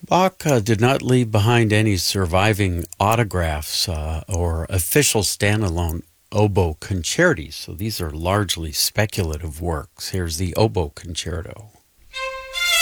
Bach did not leave behind any surviving autographs or official standalone oboe concerti, so these are largely speculative works. Here's the oboe concerto.